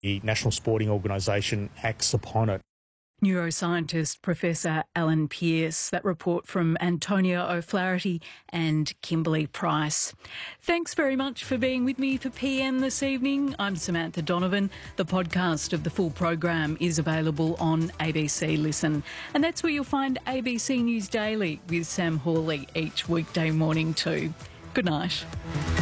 the National Sporting Organisation acts upon it. Neuroscientist Professor Alan Pearce. That report from Antonia O'Flaherty and Kimberly Price. Thanks very much for being with me for PM this evening. I'm Samantha Donovan. The podcast of the full program is available on ABC Listen. And that's where you'll find ABC News Daily with Sam Hawley each weekday morning too. Good night.